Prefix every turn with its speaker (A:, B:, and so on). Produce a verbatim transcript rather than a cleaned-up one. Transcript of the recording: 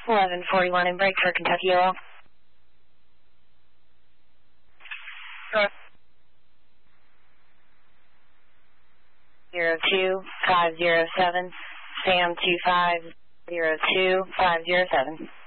A: eleven forty-one in break for Kentucky Oil. Zero two five zero seven, Sam two five zero two five zero seven.